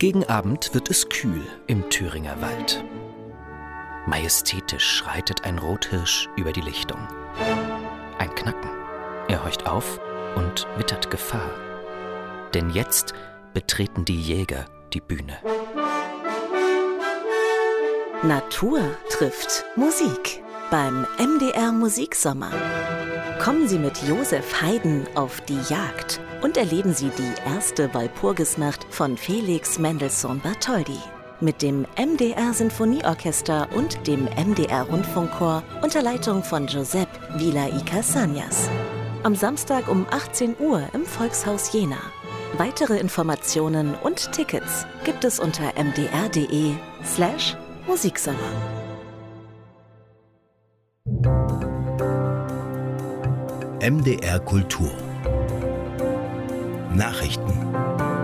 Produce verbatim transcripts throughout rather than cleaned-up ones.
Gegen Abend wird es kühl im Thüringer Wald. Majestätisch schreitet ein Rothirsch über die Lichtung. Ein Knacken. Er horcht auf und wittert Gefahr. Denn jetzt betreten die Jäger die Bühne. Natur trifft Musik beim M D R Musiksommer. Kommen Sie mit Josef Haydn auf die Jagd und erleben Sie die erste Walpurgisnacht von Felix Mendelssohn Bartholdy. Mit dem M D R Sinfonieorchester und dem M D R Rundfunkchor unter Leitung von Giuseppe Villa y Cassagnas. Am Samstag um achtzehn Uhr im Volkshaus Jena. Weitere Informationen und Tickets gibt es unter mdr.de slash Musiksommer. M D R Kultur Nachrichten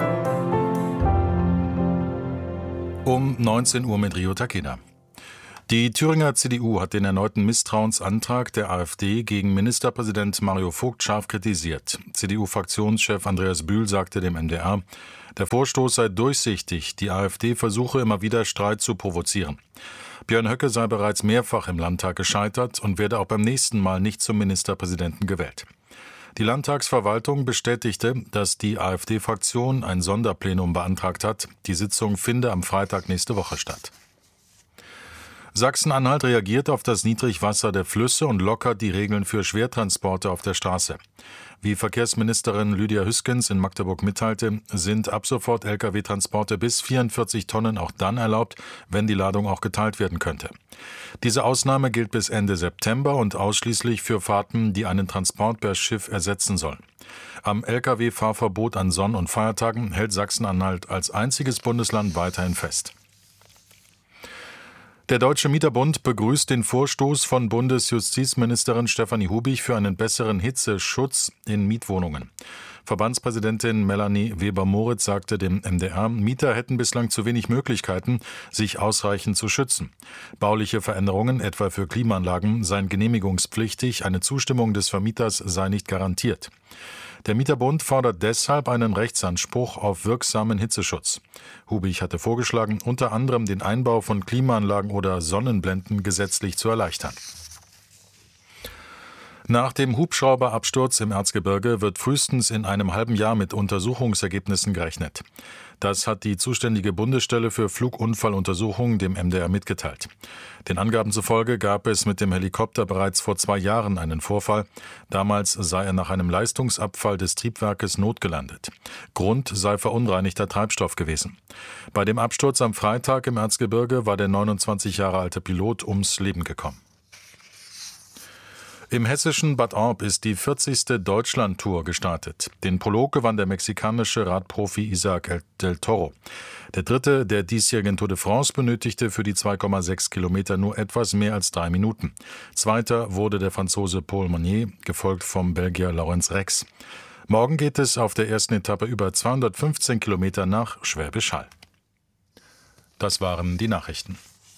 um neunzehn Uhr mit Rio Takeda. Die Thüringer C D U hat den erneuten Misstrauensantrag der AfD gegen Ministerpräsident Mario Vogt scharf kritisiert. C D U-Fraktionschef Andreas Bühl sagte dem M D R, der Vorstoß sei durchsichtig, die AfD versuche immer wieder Streit zu provozieren. Björn Höcke sei bereits mehrfach im Landtag gescheitert und werde auch beim nächsten Mal nicht zum Ministerpräsidenten gewählt. Die Landtagsverwaltung bestätigte, dass die AfD-Fraktion ein Sonderplenum beantragt hat. Die Sitzung finde am Freitag nächste Woche statt. Sachsen-Anhalt reagiert auf das Niedrigwasser der Flüsse und lockert die Regeln für Schwertransporte auf der Straße. Wie Verkehrsministerin Lydia Hüskens in Magdeburg mitteilte, sind ab sofort L K W-Transporte bis vierundvierzig Tonnen auch dann erlaubt, wenn die Ladung auch geteilt werden könnte. Diese Ausnahme gilt bis Ende September und ausschließlich für Fahrten, die einen Transport per Schiff ersetzen sollen. Am L K W-Fahrverbot an Sonn- und Feiertagen hält Sachsen-Anhalt als einziges Bundesland weiterhin fest. Der Deutsche Mieterbund begrüßt den Vorstoß von Bundesjustizministerin Stefanie Hubich für einen besseren Hitzeschutz in Mietwohnungen. Verbandspräsidentin Melanie Weber-Moritz sagte dem M D R, Mieter hätten bislang zu wenig Möglichkeiten, sich ausreichend zu schützen. Bauliche Veränderungen, etwa für Klimaanlagen, seien genehmigungspflichtig, eine Zustimmung des Vermieters sei nicht garantiert. Der Mieterbund fordert deshalb einen Rechtsanspruch auf wirksamen Hitzeschutz. Hubich hatte vorgeschlagen, unter anderem den Einbau von Klimaanlagen oder Sonnenblenden gesetzlich zu erleichtern. Nach dem Hubschrauberabsturz im Erzgebirge wird frühestens in einem halben Jahr mit Untersuchungsergebnissen gerechnet. Das hat die zuständige Bundesstelle für Flugunfalluntersuchungen dem M D R mitgeteilt. Den Angaben zufolge gab es mit dem Helikopter bereits vor zwei Jahren einen Vorfall. Damals sei er nach einem Leistungsabfall des Triebwerkes notgelandet. Grund sei verunreinigter Treibstoff gewesen. Bei dem Absturz am Freitag im Erzgebirge war der neunundzwanzig Jahre alte Pilot ums Leben gekommen. Im hessischen Bad Orb ist die vierzigste Deutschland-Tour gestartet. Den Prolog gewann der mexikanische Radprofi Isaac del Toro. Der dritte der diesjährigen Tour de France benötigte für die zwei Komma sechs Kilometer nur etwas mehr als drei Minuten. Zweiter wurde der Franzose Paul Monnier, gefolgt vom Belgier Laurens Rex. Morgen geht es auf der ersten Etappe über zweihundertfünfzehn Kilometer nach Schwäbisch Hall. Das waren die Nachrichten.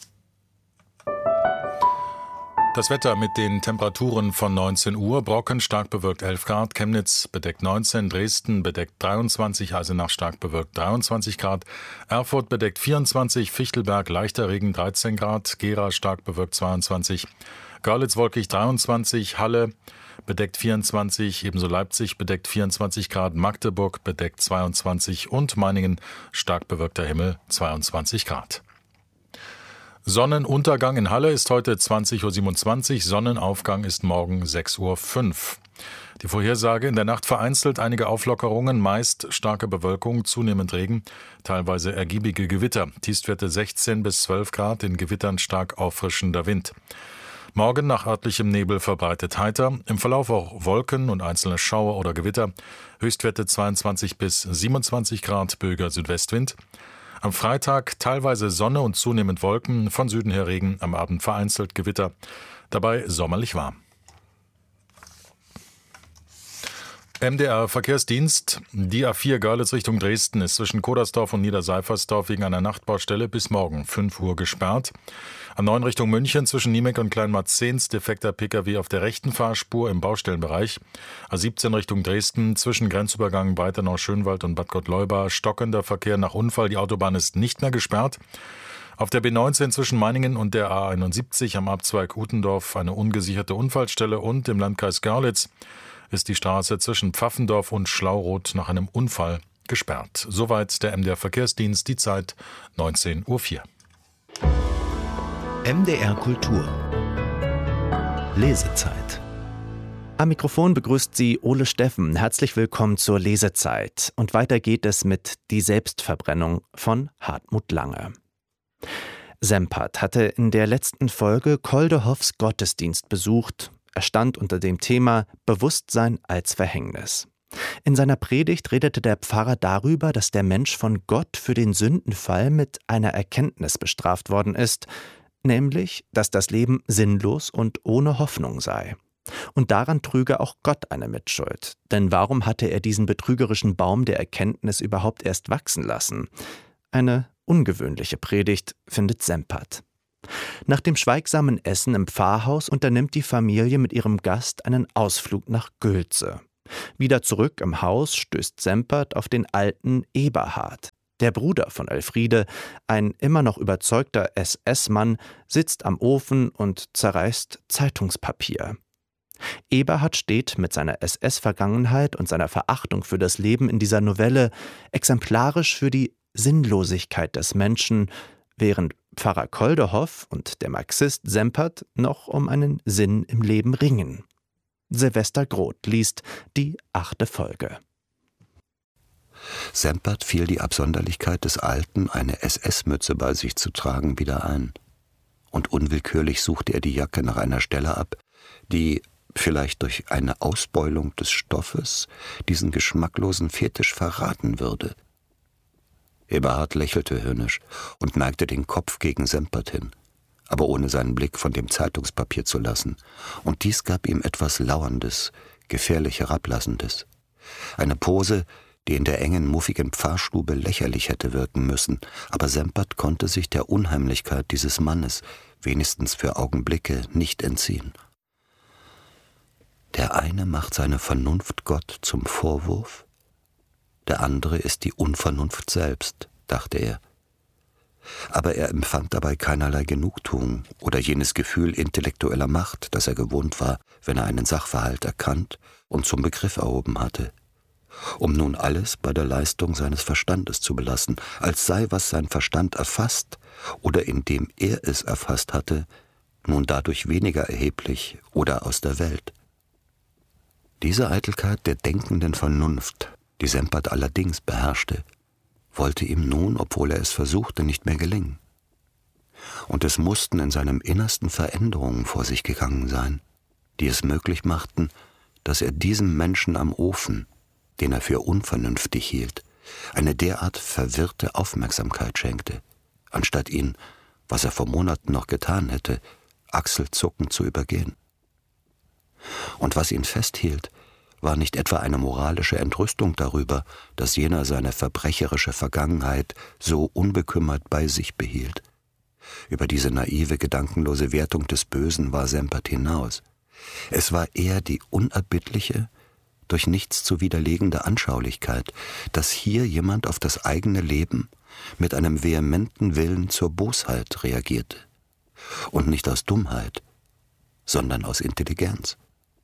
Das Wetter mit den Temperaturen von neunzehn Uhr. Brocken stark bewölkt elf Grad, Chemnitz bedeckt neunzehn, Dresden bedeckt dreiundzwanzig, Eisenach stark bewölkt dreiundzwanzig Grad, Erfurt bedeckt vierundzwanzig, Fichtelberg leichter Regen dreizehn Grad, Gera stark bewölkt zweiundzwanzig, Görlitz wolkig dreiundzwanzig, Halle bedeckt vierundzwanzig, ebenso Leipzig bedeckt vierundzwanzig Grad, Magdeburg bedeckt zweiundzwanzig und Meiningen stark bewölkter Himmel zweiundzwanzig Grad. Sonnenuntergang in Halle ist heute zwanzig Uhr siebenundzwanzig, Sonnenaufgang ist morgen sechs Uhr fünf. Die Vorhersage: in der Nacht vereinzelt einige Auflockerungen, meist starke Bewölkung, zunehmend Regen, teilweise ergiebige Gewitter. Tiefstwerte sechzehn bis zwölf Grad, in Gewittern stark auffrischender Wind. Morgen nach örtlichem Nebel verbreitet heiter, im Verlauf auch Wolken und einzelne Schauer oder Gewitter. Höchstwerte zweiundzwanzig bis siebenundzwanzig Grad, böiger Südwestwind. Am Freitag teilweise Sonne und zunehmend Wolken, von Süden her Regen, am Abend vereinzelt Gewitter, dabei sommerlich warm. M D R-Verkehrsdienst. Die A vier Görlitz Richtung Dresden ist zwischen Kodersdorf und Niederseifersdorf wegen einer Nachtbaustelle bis morgen fünf Uhr gesperrt. A neun Richtung München zwischen Niemeck und Kleinmarzehns defekter Pkw auf der rechten Fahrspur im Baustellenbereich. A siebzehn Richtung Dresden zwischen Grenzübergang Breitenau-Schönwald und Bad Gottleuba stockender Verkehr nach Unfall. Die Autobahn ist nicht mehr gesperrt. Auf der B neunzehn zwischen Meiningen und der A einundsiebzig am Abzweig Utendorf eine ungesicherte Unfallstelle und im Landkreis Görlitz ist die Straße zwischen Pfaffendorf und Schlauroth nach einem Unfall gesperrt. Soweit der M D R-Verkehrsdienst, die Zeit neunzehn Uhr vier. M D R Kultur. Lesezeit. Am Mikrofon begrüßt Sie Ole Steffen. Herzlich willkommen zur Lesezeit. Und weiter geht es mit Die Selbstverbrennung von Hartmut Lange. Sempert hatte in der letzten Folge Koldehoffs Gottesdienst besucht. Er stand unter dem Thema Bewusstsein als Verhängnis. In seiner Predigt redete der Pfarrer darüber, dass der Mensch von Gott für den Sündenfall mit einer Erkenntnis bestraft worden ist, nämlich, dass das Leben sinnlos und ohne Hoffnung sei. Und daran trüge auch Gott eine Mitschuld. Denn warum hatte er diesen betrügerischen Baum der Erkenntnis überhaupt erst wachsen lassen? Eine ungewöhnliche Predigt, findet Sempert. Nach dem schweigsamen Essen im Pfarrhaus unternimmt die Familie mit ihrem Gast einen Ausflug nach Gülze. Wieder zurück im Haus stößt Sempert auf den alten Eberhard. Der Bruder von Elfriede, ein immer noch überzeugter S S-Mann, sitzt am Ofen und zerreißt Zeitungspapier. Eberhard steht mit seiner S S-Vergangenheit und seiner Verachtung für das Leben in dieser Novelle exemplarisch für die Sinnlosigkeit des Menschen, während Pfarrer Koldehoff und der Marxist Sempert noch um einen Sinn im Leben ringen. Silvester Groth liest die achte Folge. Sempert fiel die Absonderlichkeit des Alten, eine S S-Mütze bei sich zu tragen, wieder ein. Und unwillkürlich suchte er die Jacke nach einer Stelle ab, die, vielleicht durch eine Ausbeulung des Stoffes, diesen geschmacklosen Fetisch verraten würde. Eberhard lächelte höhnisch und neigte den Kopf gegen Sempert hin, aber ohne seinen Blick von dem Zeitungspapier zu lassen, und dies gab ihm etwas Lauerndes, gefährlich Herablassendes. Eine Pose, die in der engen, muffigen Pfarrstube lächerlich hätte wirken müssen, aber Sempert konnte sich der Unheimlichkeit dieses Mannes, wenigstens für Augenblicke, nicht entziehen. Der eine macht seine Vernunft Gott zum Vorwurf, der andere ist die Unvernunft selbst, dachte er. Aber er empfand dabei keinerlei Genugtuung oder jenes Gefühl intellektueller Macht, das er gewohnt war, wenn er einen Sachverhalt erkannt und zum Begriff erhoben hatte, um nun alles bei der Leistung seines Verstandes zu belassen, als sei, was sein Verstand erfasst oder indem er es erfasst hatte, nun dadurch weniger erheblich oder aus der Welt. Diese Eitelkeit der denkenden Vernunft, die Sempert allerdings beherrschte, wollte ihm nun, obwohl er es versuchte, nicht mehr gelingen. Und es mussten in seinem Innersten Veränderungen vor sich gegangen sein, die es möglich machten, dass er diesem Menschen am Ofen, den er für unvernünftig hielt, eine derart verwirrte Aufmerksamkeit schenkte, anstatt ihn, was er vor Monaten noch getan hätte, achselzuckend zu übergehen. Und was ihn festhielt, war nicht etwa eine moralische Entrüstung darüber, dass jener seine verbrecherische Vergangenheit so unbekümmert bei sich behielt. Über diese naive, gedankenlose Wertung des Bösen war Sempert hinaus. Es war eher die unerbittliche, durch nichts zu widerlegende Anschaulichkeit, dass hier jemand auf das eigene Leben mit einem vehementen Willen zur Bosheit reagierte. Und nicht aus Dummheit, sondern aus Intelligenz.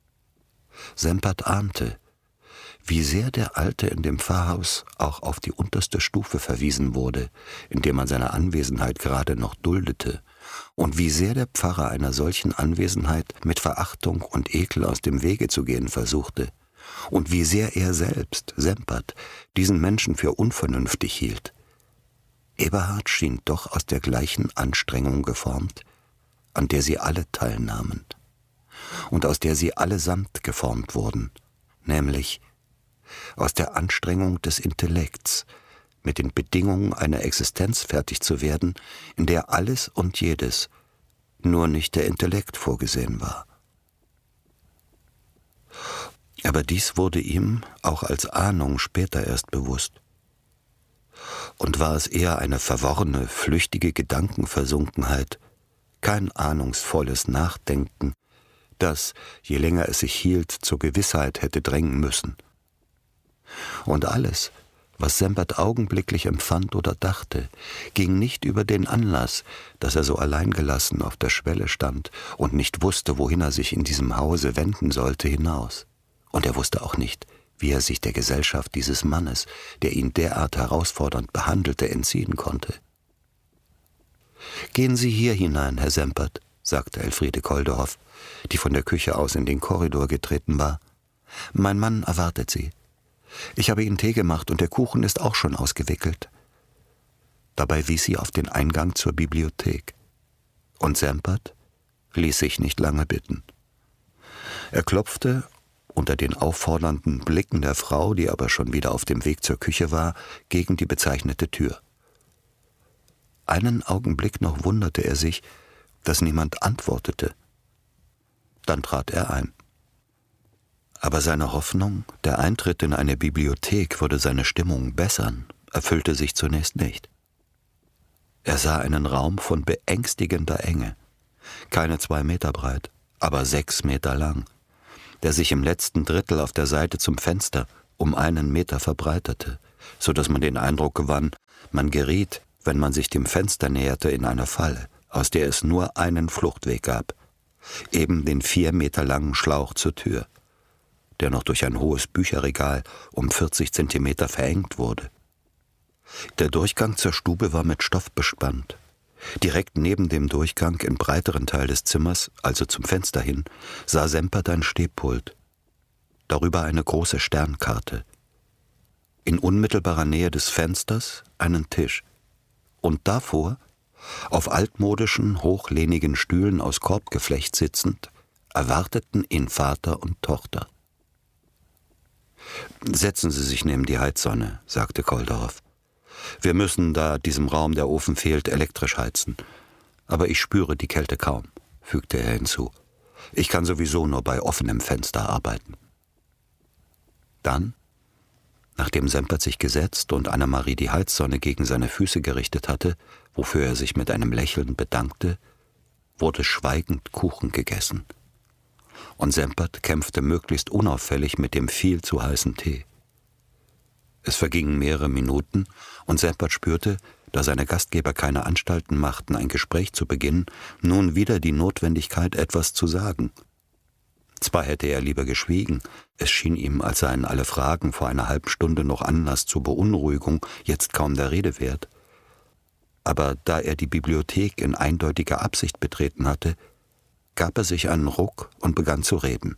Sempert ahnte, wie sehr der Alte in dem Pfarrhaus auch auf die unterste Stufe verwiesen wurde, indem man seine Anwesenheit gerade noch duldete, und wie sehr der Pfarrer einer solchen Anwesenheit mit Verachtung und Ekel aus dem Wege zu gehen versuchte, und wie sehr er selbst, Sempert, diesen Menschen für unvernünftig hielt. Eberhard schien doch aus der gleichen Anstrengung geformt, an der sie alle teilnahmen und aus der sie allesamt geformt wurden, nämlich aus der Anstrengung des Intellekts, mit den Bedingungen einer Existenz fertig zu werden, in der alles und jedes, nur nicht der Intellekt vorgesehen war. Aber dies wurde ihm auch als Ahnung später erst bewusst. Und war es eher eine verworrene, flüchtige Gedankenversunkenheit, kein ahnungsvolles Nachdenken, das, je länger es sich hielt, zur Gewissheit hätte drängen müssen. Und alles, was Sempert augenblicklich empfand oder dachte, ging nicht über den Anlass, dass er so alleingelassen auf der Schwelle stand und nicht wusste, wohin er sich in diesem Hause wenden sollte, hinaus. Und er wusste auch nicht, wie er sich der Gesellschaft dieses Mannes, der ihn derart herausfordernd behandelte, entziehen konnte. »Gehen Sie hier hinein, Herr Sempert«, sagte Elfriede Koldehoff, die von der Küche aus in den Korridor getreten war. »Mein Mann erwartet Sie. Ich habe Ihnen Tee gemacht und der Kuchen ist auch schon ausgewickelt.« Dabei wies sie auf den Eingang zur Bibliothek. Und Sempert ließ sich nicht lange bitten. Er klopfte unter den auffordernden Blicken der Frau, die aber schon wieder auf dem Weg zur Küche war, gegen die bezeichnete Tür. Einen Augenblick noch wunderte er sich, dass niemand antwortete. Dann trat er ein. Aber seine Hoffnung, der Eintritt in eine Bibliothek würde seine Stimmung bessern, erfüllte sich zunächst nicht. Er sah einen Raum von beängstigender Enge, keine zwei Meter breit, aber sechs Meter lang, der sich im letzten Drittel auf der Seite zum Fenster um einen Meter verbreitete, so dass man den Eindruck gewann, man geriet, wenn man sich dem Fenster näherte, in eine Falle, aus der es nur einen Fluchtweg gab, eben den vier Meter langen Schlauch zur Tür, der noch durch ein hohes Bücherregal um vierzig Zentimeter verengt wurde. Der Durchgang zur Stube war mit Stoff bespannt. Direkt neben dem Durchgang im breiteren Teil des Zimmers, also zum Fenster hin, sah Sempert ein Stehpult. Darüber eine große Sternkarte. In unmittelbarer Nähe des Fensters einen Tisch. Und davor, auf altmodischen, hochlehnigen Stühlen aus Korbgeflecht sitzend, erwarteten ihn Vater und Tochter. »Setzen Sie sich neben die Heizsonne«, sagte Koldehoff. »Wir müssen, da diesem Raum der Ofen fehlt, elektrisch heizen. Aber ich spüre die Kälte kaum«, fügte er hinzu. »Ich kann sowieso nur bei offenem Fenster arbeiten.« Dann, nachdem Sempert sich gesetzt und Annemarie die Heizsonne gegen seine Füße gerichtet hatte, wofür er sich mit einem Lächeln bedankte, wurde schweigend Kuchen gegessen. Und Sempert kämpfte möglichst unauffällig mit dem viel zu heißen Tee. Es vergingen mehrere Minuten, und Sempert spürte, da seine Gastgeber keine Anstalten machten, ein Gespräch zu beginnen, nun wieder die Notwendigkeit, etwas zu sagen. Zwar hätte er lieber geschwiegen, es schien ihm, als seien alle Fragen vor einer halben Stunde noch Anlass zur Beunruhigung, jetzt kaum der Rede wert. Aber da er die Bibliothek in eindeutiger Absicht betreten hatte, gab er sich einen Ruck und begann zu reden.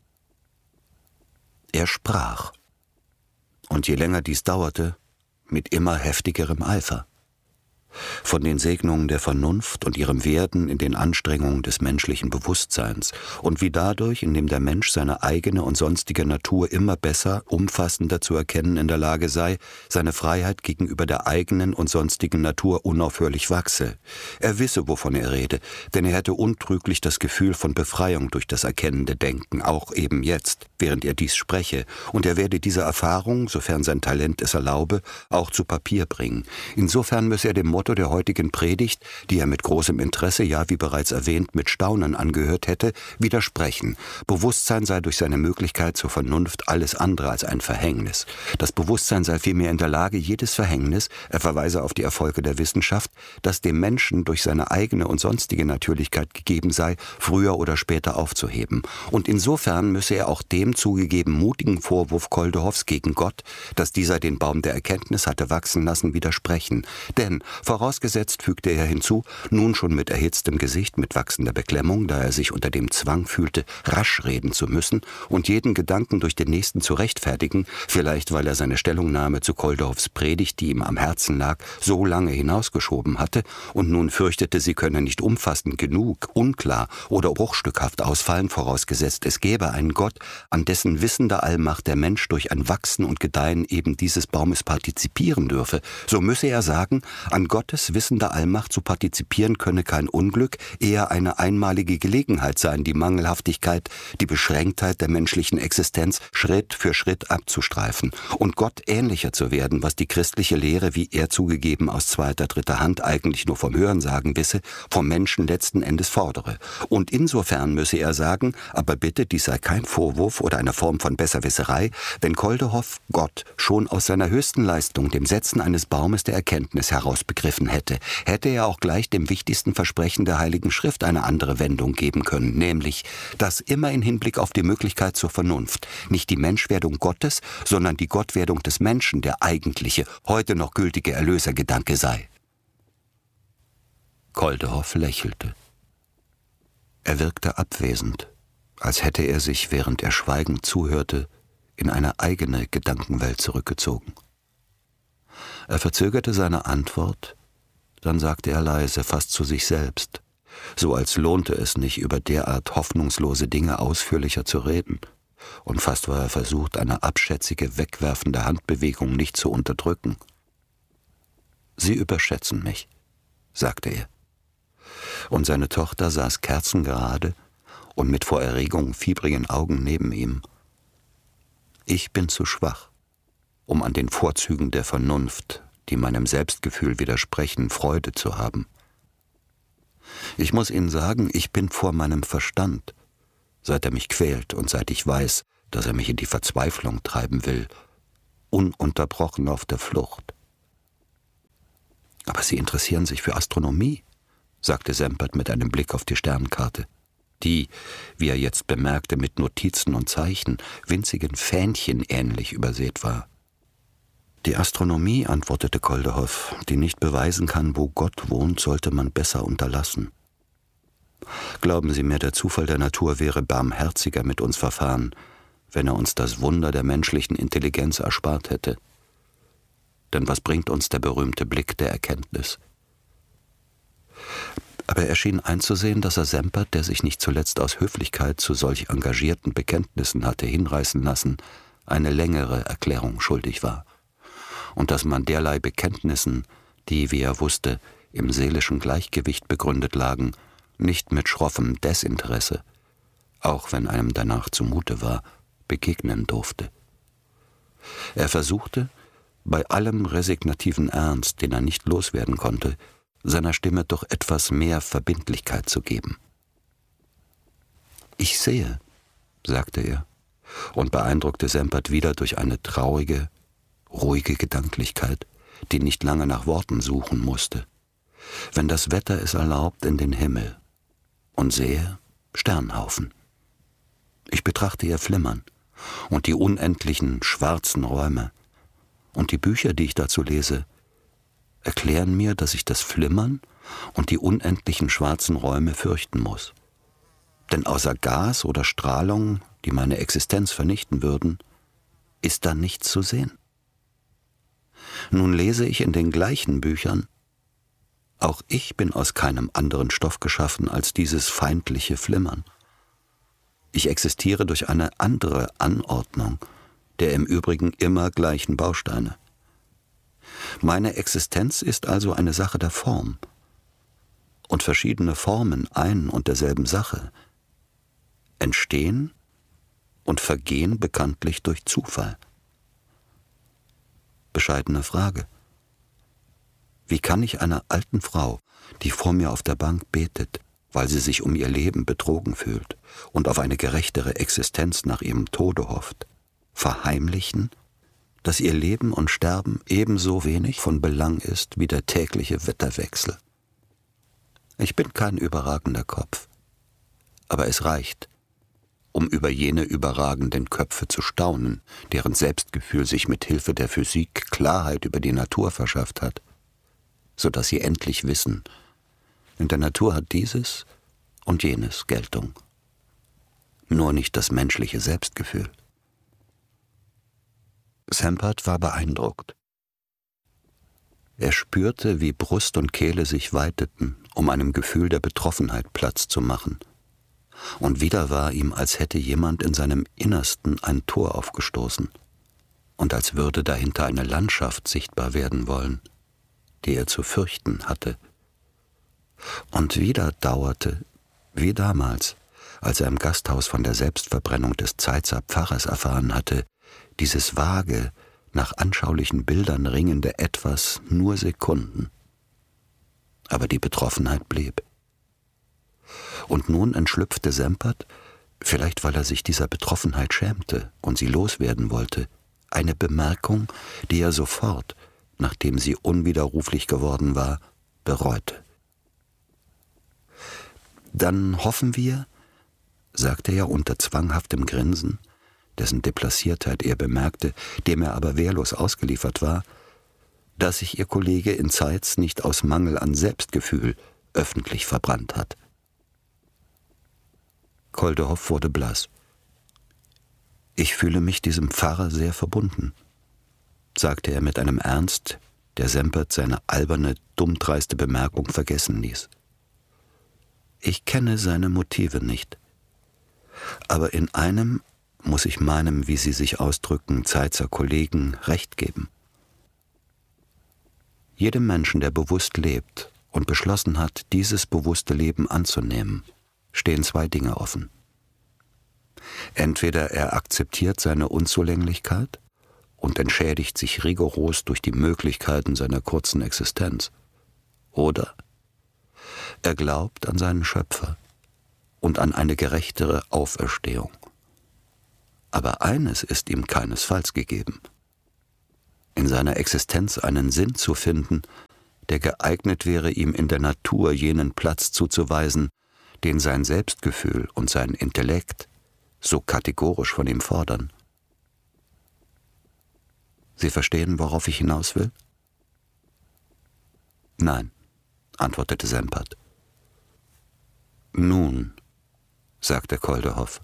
Er sprach. Und je länger dies dauerte, mit immer heftigerem Eifer. Von den Segnungen der Vernunft und ihrem Werden in den Anstrengungen des menschlichen Bewusstseins und wie dadurch, indem der Mensch seine eigene und sonstige Natur immer besser, umfassender zu erkennen in der Lage sei, seine Freiheit gegenüber der eigenen und sonstigen Natur unaufhörlich wachse. Er wisse, wovon er rede, denn er hätte untrüglich das Gefühl von Befreiung durch das erkennende Denken, auch eben jetzt, während er dies spreche, und er werde diese Erfahrung, sofern sein Talent es erlaube, auch zu Papier bringen. Insofern müsse er dem Motto der heutigen Predigt, die er mit großem Interesse, ja wie bereits erwähnt, mit Staunen angehört hätte, widersprechen. Bewusstsein sei durch seine Möglichkeit zur Vernunft alles andere als ein Verhängnis. Das Bewusstsein sei vielmehr in der Lage, jedes Verhängnis, er verweise auf die Erfolge der Wissenschaft, das dem Menschen durch seine eigene und sonstige Natürlichkeit gegeben sei, früher oder später aufzuheben. Und insofern müsse er auch dem zugegeben mutigen Vorwurf Koldehoffs gegen Gott, dass dieser den Baum der Erkenntnis hatte wachsen lassen, widersprechen. Denn vorausgesetzt, fügte er hinzu, nun schon mit erhitztem Gesicht, mit wachsender Beklemmung, da er sich unter dem Zwang fühlte, rasch reden zu müssen und jeden Gedanken durch den nächsten zu rechtfertigen, vielleicht weil er seine Stellungnahme zu Koldehoffs Predigt, die ihm am Herzen lag, so lange hinausgeschoben hatte und nun fürchtete, sie könne nicht umfassend genug, unklar oder bruchstückhaft ausfallen, vorausgesetzt, es gäbe einen Gott, an dessen wissender Allmacht der Mensch durch ein Wachsen und Gedeihen eben dieses Baumes partizipieren dürfe, so müsse er sagen, an Gott Gottes wissender Allmacht zu partizipieren könne kein Unglück, eher eine einmalige Gelegenheit sein, die Mangelhaftigkeit, die Beschränktheit der menschlichen Existenz Schritt für Schritt abzustreifen und Gott ähnlicher zu werden, was die christliche Lehre, wie er zugegeben aus zweiter, dritter Hand eigentlich nur vom Hörensagen wisse, vom Menschen letzten Endes fordere. Und insofern müsse er sagen, aber bitte, dies sei kein Vorwurf oder eine Form von Besserwisserei, wenn Koldehoff Gott schon aus seiner höchsten Leistung, dem Setzen eines Baumes der Erkenntnis, herausbegriffen hätte, hätte er auch gleich dem wichtigsten Versprechen der Heiligen Schrift eine andere Wendung geben können, nämlich, dass immer in Hinblick auf die Möglichkeit zur Vernunft nicht die Menschwerdung Gottes, sondern die Gottwerdung des Menschen der eigentliche, heute noch gültige Erlösergedanke sei. Koldehoff lächelte. Er wirkte abwesend, als hätte er sich, während er schweigend zuhörte, in eine eigene Gedankenwelt zurückgezogen. Er verzögerte seine Antwort, dann sagte er leise, fast zu sich selbst, so als lohnte es nicht, über derart hoffnungslose Dinge ausführlicher zu reden, und fast war er versucht, eine abschätzige, wegwerfende Handbewegung nicht zu unterdrücken. »Sie überschätzen mich«, sagte er. Und seine Tochter saß kerzengerade und mit vor Erregung fiebrigen Augen neben ihm. »Ich bin zu schwach, um an den Vorzügen der Vernunft, die meinem Selbstgefühl widersprechen, Freude zu haben. Ich muss Ihnen sagen, ich bin vor meinem Verstand, seit er mich quält und seit ich weiß, dass er mich in die Verzweiflung treiben will, ununterbrochen auf der Flucht.« »Aber Sie interessieren sich für Astronomie«, sagte Sempert mit einem Blick auf die Sternkarte, die, wie er jetzt bemerkte, mit Notizen und Zeichen, winzigen Fähnchen ähnlich übersät war. »Die Astronomie«, antwortete Koldehoff, »die nicht beweisen kann, wo Gott wohnt, sollte man besser unterlassen. Glauben Sie mir, der Zufall der Natur wäre barmherziger mit uns verfahren, wenn er uns das Wunder der menschlichen Intelligenz erspart hätte. Denn was bringt uns der berühmte Blick der Erkenntnis?« Aber er schien einzusehen, dass er Sempert, der sich nicht zuletzt aus Höflichkeit zu solch engagierten Bekenntnissen hatte hinreißen lassen, eine längere Erklärung schuldig war. Und dass man derlei Bekenntnissen, die, wie er wusste, im seelischen Gleichgewicht begründet lagen, nicht mit schroffem Desinteresse, auch wenn einem danach zumute war, begegnen durfte. Er versuchte, bei allem resignativen Ernst, den er nicht loswerden konnte, seiner Stimme doch etwas mehr Verbindlichkeit zu geben. »Ich sehe«, sagte er, und beeindruckte Sempert wieder durch eine traurige, ruhige Gedanklichkeit, die nicht lange nach Worten suchen musste. »Wenn das Wetter es erlaubt, in den Himmel und sehe Sternhaufen. Ich betrachte ihr Flimmern und die unendlichen schwarzen Räume, und die Bücher, die ich dazu lese, erklären mir, dass ich das Flimmern und die unendlichen schwarzen Räume fürchten muss. Denn außer Gas oder Strahlung, die meine Existenz vernichten würden, ist da nichts zu sehen. Nun lese ich in den gleichen Büchern, auch ich bin aus keinem anderen Stoff geschaffen als dieses feindliche Flimmern. Ich existiere durch eine andere Anordnung der im Übrigen immer gleichen Bausteine. Meine Existenz ist also eine Sache der Form, und verschiedene Formen ein und derselben Sache entstehen und vergehen bekanntlich durch Zufall. Bescheidene Frage. Wie kann ich einer alten Frau, die vor mir auf der Bank betet, weil sie sich um ihr Leben betrogen fühlt und auf eine gerechtere Existenz nach ihrem Tode hofft, verheimlichen, dass ihr Leben und Sterben ebenso wenig von Belang ist wie der tägliche Wetterwechsel? Ich bin kein überragender Kopf, aber es reicht, um über jene überragenden Köpfe zu staunen, deren Selbstgefühl sich mit Hilfe der Physik Klarheit über die Natur verschafft hat, so dass sie endlich wissen, in der Natur hat dieses und jenes Geltung, nur nicht das menschliche Selbstgefühl. Sempert war beeindruckt. Er spürte, wie Brust und Kehle sich weiteten, um einem Gefühl der Betroffenheit Platz zu machen. Und wieder war ihm, als hätte jemand in seinem Innersten ein Tor aufgestoßen und als würde dahinter eine Landschaft sichtbar werden wollen, die er zu fürchten hatte. Und wieder dauerte, wie damals, als er im Gasthaus von der Selbstverbrennung des Zeitzer Pfarrers erfahren hatte, dieses vage, nach anschaulichen Bildern ringende Etwas nur Sekunden. Aber die Betroffenheit blieb. Und nun entschlüpfte Sempert, vielleicht weil er sich dieser Betroffenheit schämte und sie loswerden wollte, eine Bemerkung, die er sofort, nachdem sie unwiderruflich geworden war, bereute. »Dann hoffen wir«, sagte er unter zwanghaftem Grinsen, dessen Deplaciertheit er bemerkte, dem er aber wehrlos ausgeliefert war, dass sich Ihr Kollege in Zeitz nicht aus Mangel an Selbstgefühl öffentlich verbrannt hat. Koldehoff wurde blass. »Ich fühle mich diesem Pfarrer sehr verbunden«, sagte er mit einem Ernst, der Sempert seine alberne, dummdreiste Bemerkung vergessen ließ. »Ich kenne seine Motive nicht. Aber in einem muss ich meinem, wie Sie sich ausdrücken, Zeitzer Kollegen Recht geben. Jedem Menschen, der bewusst lebt und beschlossen hat, dieses bewusste Leben anzunehmen, stehen zwei Dinge offen. Entweder er akzeptiert seine Unzulänglichkeit und entschädigt sich rigoros durch die Möglichkeiten seiner kurzen Existenz, oder er glaubt an seinen Schöpfer und an eine gerechtere Auferstehung. Aber eines ist ihm keinesfalls gegeben: in seiner Existenz einen Sinn zu finden, der geeignet wäre, ihm in der Natur jenen Platz zuzuweisen, den sein Selbstgefühl und sein Intellekt so kategorisch von ihm fordern. Sie verstehen, worauf ich hinaus will? »Nein«, antwortete Sempert. »Nun«, sagte Koldehoff,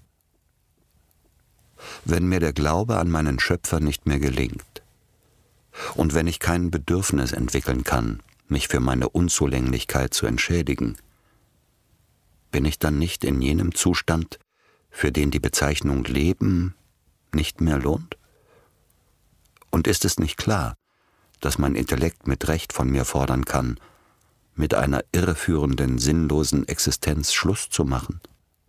»wenn mir der Glaube an meinen Schöpfer nicht mehr gelingt und wenn ich kein Bedürfnis entwickeln kann, mich für meine Unzulänglichkeit zu entschädigen, bin ich dann nicht in jenem Zustand, für den die Bezeichnung Leben nicht mehr lohnt? Und ist es nicht klar, dass mein Intellekt mit Recht von mir fordern kann, mit einer irreführenden, sinnlosen Existenz Schluss zu machen?«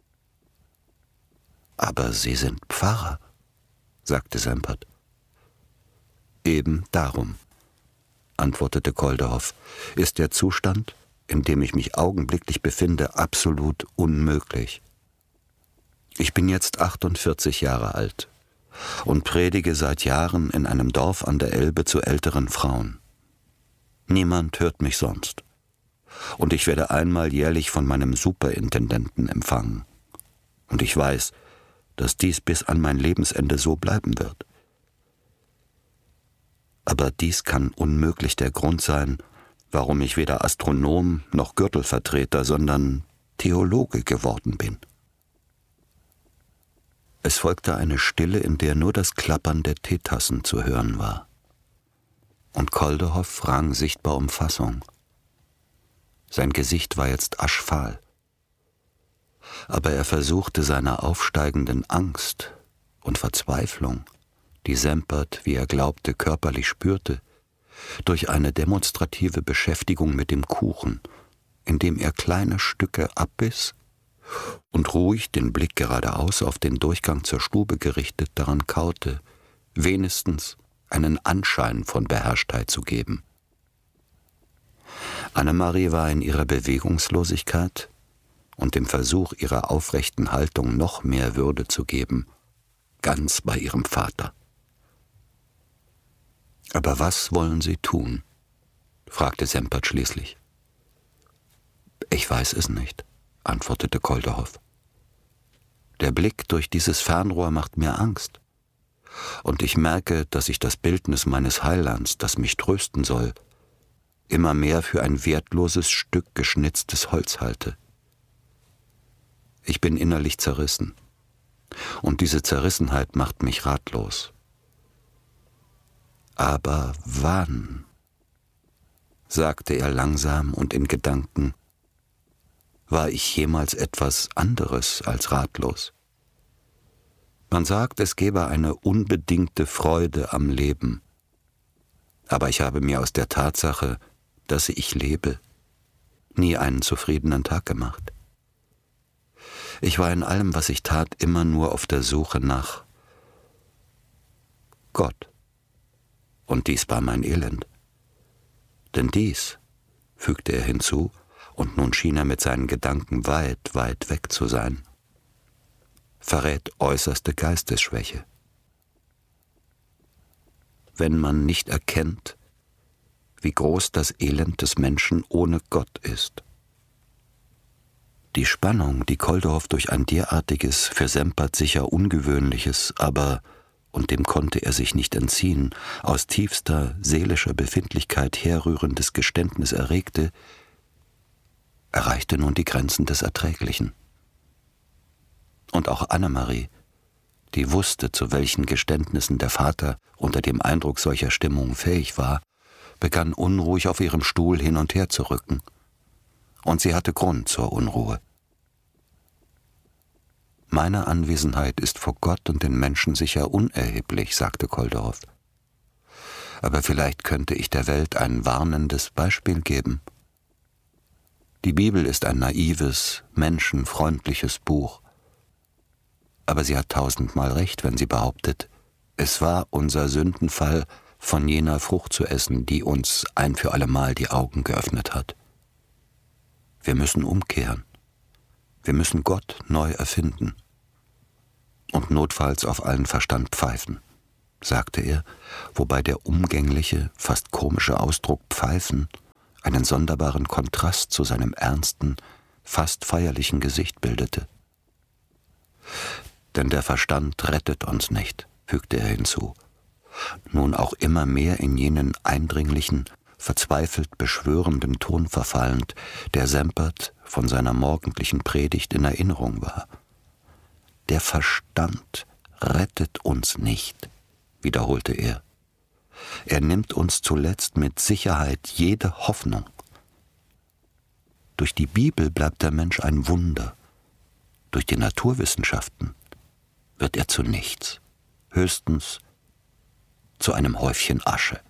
»Aber Sie sind Pfarrer«, sagte Sempert. »Eben darum«, antwortete Koldehoff, »ist der Zustand, in dem ich mich augenblicklich befinde, absolut unmöglich. Ich bin jetzt achtundvierzig Jahre alt und predige seit Jahren in einem Dorf an der Elbe zu älteren Frauen. Niemand hört mich sonst. Und ich werde einmal jährlich von meinem Superintendenten empfangen. Und ich weiß, dass dies bis an mein Lebensende so bleiben wird. Aber dies kann unmöglich der Grund sein, warum ich weder Astronom noch Gürtelvertreter, sondern Theologe geworden bin.« Es folgte eine Stille, in der nur das Klappern der Teetassen zu hören war. Und Koldehoff rang sichtbar um Fassung. Sein Gesicht war jetzt aschfahl. Aber er versuchte seiner aufsteigenden Angst und Verzweiflung, die Sempert, wie er glaubte, körperlich spürte, durch eine demonstrative Beschäftigung mit dem Kuchen, indem er kleine Stücke abbiss und ruhig, den Blick geradeaus auf den Durchgang zur Stube gerichtet, daran kaute, wenigstens einen Anschein von Beherrschtheit zu geben. Annemarie war in ihrer Bewegungslosigkeit und dem Versuch, ihrer aufrechten Haltung noch mehr Würde zu geben, ganz bei ihrem Vater. »Aber was wollen Sie tun?« fragte Sempert schließlich. »Ich weiß es nicht«, antwortete Koldehoff. »Der Blick durch dieses Fernrohr macht mir Angst. Und ich merke, dass ich das Bildnis meines Heilands, das mich trösten soll, immer mehr für ein wertloses Stück geschnitztes Holz halte. Ich bin innerlich zerrissen. Und diese Zerrissenheit macht mich ratlos. Aber wann?« sagte er langsam und in Gedanken, »war ich jemals etwas anderes als ratlos? Man sagt, es gebe eine unbedingte Freude am Leben. Aber ich habe mir aus der Tatsache, dass ich lebe, nie einen zufriedenen Tag gemacht. Ich war in allem, was ich tat, immer nur auf der Suche nach Gott. Und dies war mein Elend. Denn dies, fügte er hinzu, und nun schien er mit seinen Gedanken weit, weit weg zu sein, verrät äußerste Geistesschwäche. Wenn man nicht erkennt, wie groß das Elend des Menschen ohne Gott ist. Die Spannung, die Koldehoff durch ein derartiges, für Sempert sicher ungewöhnliches, aber, und dem konnte er sich nicht entziehen, aus tiefster seelischer Befindlichkeit herrührendes Geständnis erregte, erreichte nun die Grenzen des Erträglichen. Und auch Annemarie, die wusste, zu welchen Geständnissen der Vater unter dem Eindruck solcher Stimmung fähig war, begann unruhig auf ihrem Stuhl hin und her zu rücken. Und sie hatte Grund zur Unruhe. »Meine Anwesenheit ist vor Gott und den Menschen sicher unerheblich«, sagte Koldehoff. »Aber vielleicht könnte ich der Welt ein warnendes Beispiel geben. Die Bibel ist ein naives, menschenfreundliches Buch. Aber sie hat tausendmal recht, wenn sie behauptet, es war unser Sündenfall, von jener Frucht zu essen, die uns ein für allemal die Augen geöffnet hat. Wir müssen umkehren. Wir müssen Gott neu erfinden. Und notfalls auf allen Verstand pfeifen«, sagte er, wobei der umgängliche, fast komische Ausdruck »pfeifen« einen sonderbaren Kontrast zu seinem ernsten, fast feierlichen Gesicht bildete. »Denn der Verstand rettet uns nicht«, fügte er hinzu, nun auch immer mehr in jenen eindringlichen, verzweifelt beschwörenden Ton verfallend, der Sempert von seiner morgendlichen Predigt in Erinnerung war. »Der Verstand rettet uns nicht«, wiederholte er. »Er nimmt uns zuletzt mit Sicherheit jede Hoffnung. Durch die Bibel bleibt der Mensch ein Wunder. Durch die Naturwissenschaften wird er zu nichts, höchstens zu einem Häufchen Asche.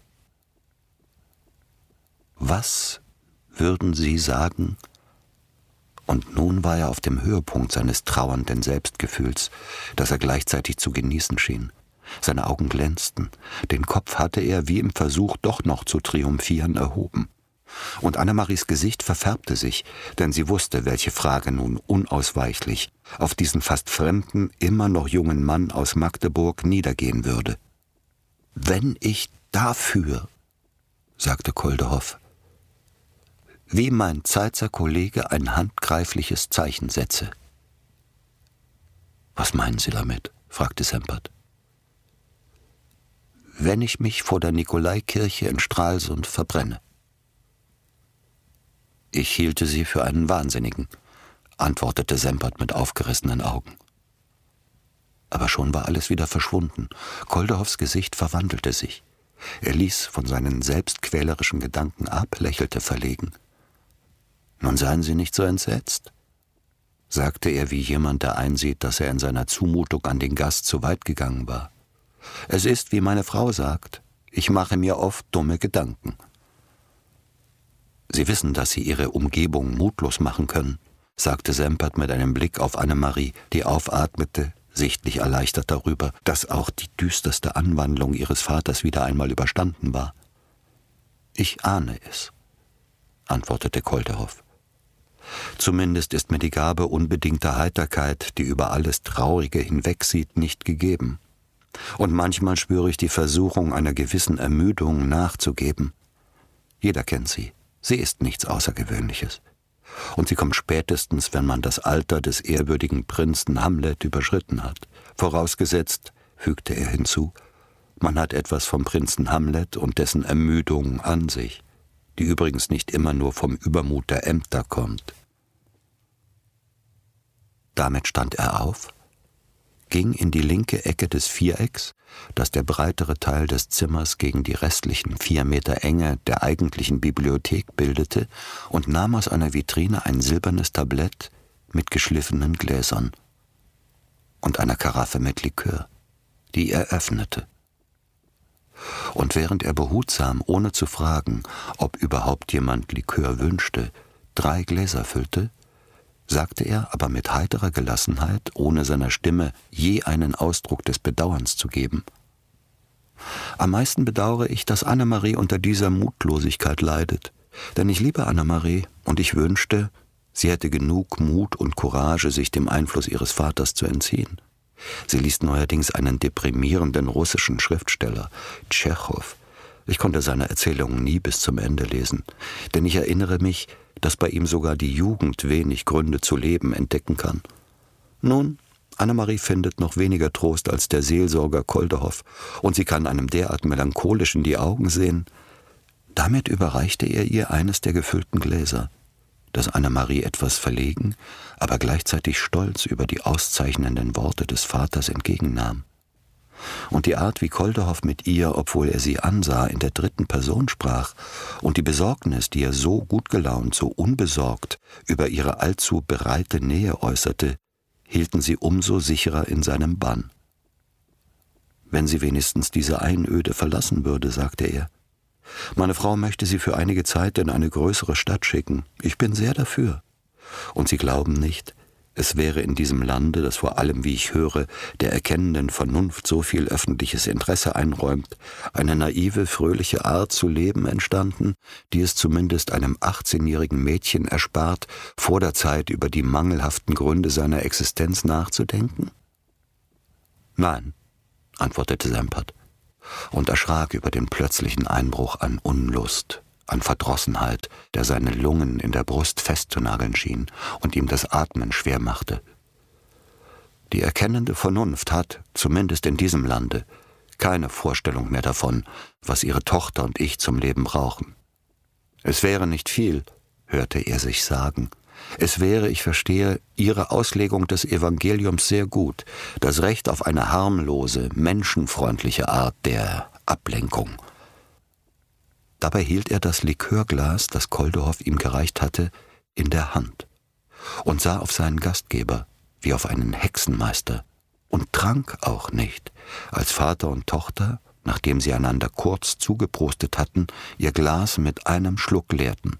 Was würden Sie sagen?« Und nun war er auf dem Höhepunkt seines trauernden Selbstgefühls, das er gleichzeitig zu genießen schien. Seine Augen glänzten, den Kopf hatte er, wie im Versuch, doch noch zu triumphieren, erhoben. Und Annemaries Gesicht verfärbte sich, denn sie wusste, welche Frage nun unausweichlich auf diesen fast fremden, immer noch jungen Mann aus Magdeburg niedergehen würde. »Wenn ich dafür«, sagte Koldehoff, »wie mein Zeitzer Kollege ein handgreifliches Zeichen setze.« »Was meinen Sie damit?« fragte Sempert. »Wenn ich mich vor der Nikolaikirche in Stralsund verbrenne.« »Ich hielte Sie für einen Wahnsinnigen«, antwortete Sempert mit aufgerissenen Augen. Aber schon war alles wieder verschwunden. Koldehoffs Gesicht verwandelte sich. Er ließ von seinen selbstquälerischen Gedanken ab, lächelte verlegen. »Nun seien Sie nicht so entsetzt«, sagte er wie jemand, der einsieht, dass er in seiner Zumutung an den Gast zu weit gegangen war. »Es ist, wie meine Frau sagt, ich mache mir oft dumme Gedanken.« »Sie wissen, dass Sie Ihre Umgebung mutlos machen können«, sagte Sempert mit einem Blick auf Annemarie, die aufatmete, sichtlich erleichtert darüber, dass auch die düsterste Anwandlung ihres Vaters wieder einmal überstanden war. »Ich ahne es«, antwortete Koldehoff. »Zumindest ist mir die Gabe unbedingter Heiterkeit, die über alles Traurige hinwegsieht, nicht gegeben. Und manchmal spüre ich die Versuchung, einer gewissen Ermüdung nachzugeben. Jeder kennt sie. Sie ist nichts Außergewöhnliches. Und sie kommt spätestens, wenn man das Alter des ehrwürdigen Prinzen Hamlet überschritten hat. Vorausgesetzt«, fügte er hinzu, »man hat etwas vom Prinzen Hamlet und dessen Ermüdung an sich, die übrigens nicht immer nur vom Übermut der Ämter kommt.« Damit stand er auf, ging in die linke Ecke des Vierecks, das der breitere Teil des Zimmers gegen die restlichen vier Meter Enge der eigentlichen Bibliothek bildete, und nahm aus einer Vitrine ein silbernes Tablett mit geschliffenen Gläsern und einer Karaffe mit Likör, die er öffnete. Und während er behutsam, ohne zu fragen, ob überhaupt jemand Likör wünschte, drei Gläser füllte, sagte er, aber mit heiterer Gelassenheit, ohne seiner Stimme je einen Ausdruck des Bedauerns zu geben: Am meisten bedauere ich, dass Annemarie unter dieser Mutlosigkeit leidet. Denn ich liebe Annemarie und ich wünschte, sie hätte genug Mut und Courage, sich dem Einfluss ihres Vaters zu entziehen. Sie liest neuerdings einen deprimierenden russischen Schriftsteller, Tschechow. Ich konnte seine Erzählungen nie bis zum Ende lesen, denn ich erinnere mich, dass bei ihm sogar die Jugend wenig Gründe zu leben entdecken kann. Nun, Annemarie findet noch weniger Trost als der Seelsorger Koldehoff, und sie kann einem derart melancholisch in die Augen sehen. Damit überreichte er ihr eines der gefüllten Gläser, das Annemarie etwas verlegen, aber gleichzeitig stolz über die auszeichnenden Worte des Vaters entgegennahm. Und die Art, wie Koldehoff mit ihr, obwohl er sie ansah, in der dritten Person sprach, und die Besorgnis, die er so gut gelaunt, so unbesorgt über ihre allzu bereite Nähe äußerte, hielten sie umso sicherer in seinem Bann. »Wenn sie wenigstens diese Einöde verlassen würde«, sagte er. »Meine Frau möchte sie für einige Zeit in eine größere Stadt schicken. Ich bin sehr dafür. Und Sie glauben nicht, es wäre in diesem Lande, das vor allem, wie ich höre, der erkennenden Vernunft so viel öffentliches Interesse einräumt, eine naive, fröhliche Art zu leben entstanden, die es zumindest einem achtzehnjährigen Mädchen erspart, vor der Zeit über die mangelhaften Gründe seiner Existenz nachzudenken?« »Nein«, antwortete Sempert und erschrak über den plötzlichen Einbruch an Unlust, an Verdrossenheit, der seine Lungen in der Brust festzunageln schien und ihm das Atmen schwer machte. Die erkennende Vernunft hat, zumindest in diesem Lande, keine Vorstellung mehr davon, was ihre Tochter und ich zum Leben brauchen. Es wäre nicht viel, hörte er sich sagen. Es wäre, ich verstehe, ihre Auslegung des Evangeliums sehr gut, das Recht auf eine harmlose, menschenfreundliche Art der Ablenkung. Dabei hielt er das Likörglas, das Koldehoff ihm gereicht hatte, in der Hand und sah auf seinen Gastgeber wie auf einen Hexenmeister und trank auch nicht, als Vater und Tochter, nachdem sie einander kurz zugeprostet hatten, ihr Glas mit einem Schluck leerten.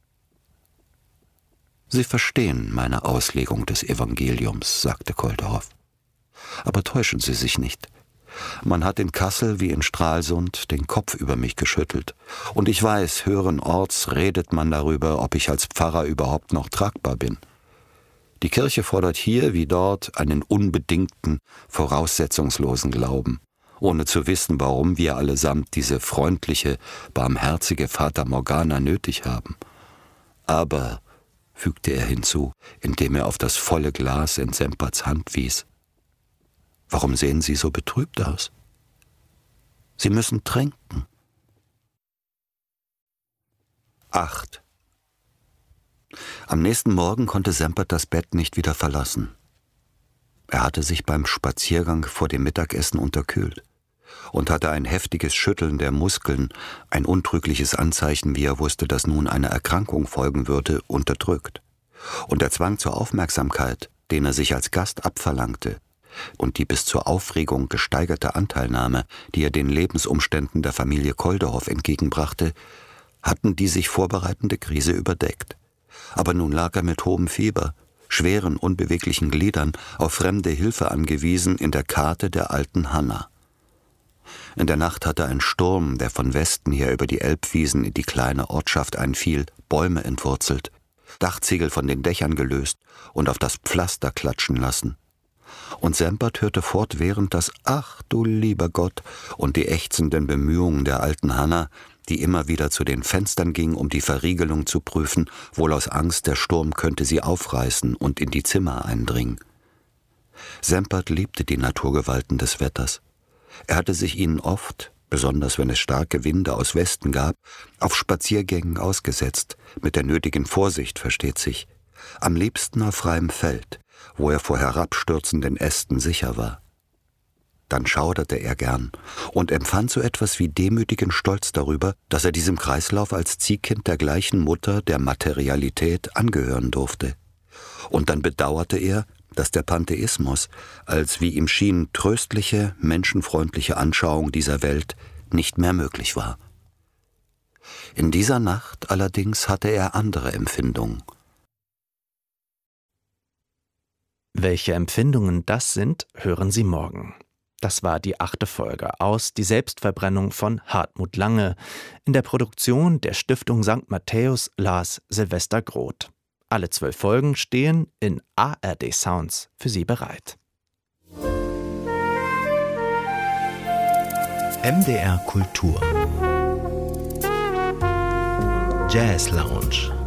»Sie verstehen meine Auslegung des Evangeliums«, sagte Koldehoff. »Aber täuschen Sie sich nicht. Man hat in Kassel wie in Stralsund den Kopf über mich geschüttelt. Und ich weiß, höheren Orts redet man darüber, ob ich als Pfarrer überhaupt noch tragbar bin. Die Kirche fordert hier wie dort einen unbedingten, voraussetzungslosen Glauben, ohne zu wissen, warum wir allesamt diese freundliche, barmherzige Fata Morgana nötig haben. Aber«, fügte er hinzu, indem er auf das volle Glas in Semperts Hand wies, »warum sehen Sie so betrübt aus? Sie müssen trinken.« Acht. Am nächsten Morgen konnte Sempert das Bett nicht wieder verlassen. Er hatte sich beim Spaziergang vor dem Mittagessen unterkühlt und hatte ein heftiges Schütteln der Muskeln, ein untrügliches Anzeichen, wie er wusste, dass nun eine Erkrankung folgen würde, unterdrückt. Und der Zwang zur Aufmerksamkeit, den er sich als Gast abverlangte, und die bis zur Aufregung gesteigerte Anteilnahme, die er den Lebensumständen der Familie Koldehoff entgegenbrachte, hatten die sich vorbereitende Krise überdeckt. Aber nun lag er mit hohem Fieber, schweren, unbeweglichen Gliedern, auf fremde Hilfe angewiesen in der Kate der alten Hanna. In der Nacht hatte ein Sturm, der von Westen her über die Elbwiesen in die kleine Ortschaft einfiel, Bäume entwurzelt, Dachziegel von den Dächern gelöst und auf das Pflaster klatschen lassen. Und Sempert hörte fortwährend das »Ach, du lieber Gott« und die ächzenden Bemühungen der alten Hanna, die immer wieder zu den Fenstern ging, um die Verriegelung zu prüfen, wohl aus Angst, der Sturm könnte sie aufreißen und in die Zimmer eindringen. Sempert liebte die Naturgewalten des Wetters. Er hatte sich ihnen oft, besonders wenn es starke Winde aus Westen gab, auf Spaziergängen ausgesetzt, mit der nötigen Vorsicht, versteht sich, am liebsten auf freiem Feld, wo er vor herabstürzenden Ästen sicher war. Dann schauderte er gern und empfand so etwas wie demütigen Stolz darüber, dass er diesem Kreislauf als Ziehkind der gleichen Mutter, der Materialität, angehören durfte. Und dann bedauerte er, dass der Pantheismus als, wie ihm schien, tröstliche, menschenfreundliche Anschauung dieser Welt nicht mehr möglich war. In dieser Nacht allerdings hatte er andere Empfindungen. Welche Empfindungen das sind, hören Sie morgen. Das war die achte Folge aus Die Selbstverbrennung von Hartmut Lange. In der Produktion der Stiftung Sankt Matthäus las Silvester Groth. Alle zwölf Folgen stehen in A R D Sounds für Sie bereit. M D R Kultur Jazz Lounge.